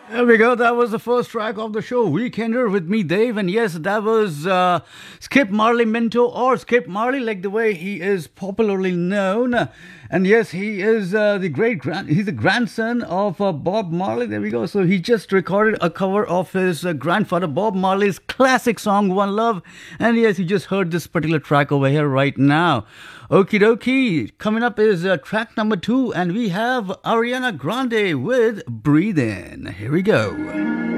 There we go. That was the first track of the show, Weekender with me, Dave. And yes, that was Skip Marley Minto, or Skip Marley, like the way he is popularly known. And yes, he is he's the grandson of Bob Marley. There we go. So he just recorded a cover of his grandfather, Bob Marley's classic song, One Love. And yes, you just heard this particular track over here right now. Okie dokie. Coming up is track number 2, and we have Ariana Grande with Breathe In. Here we go.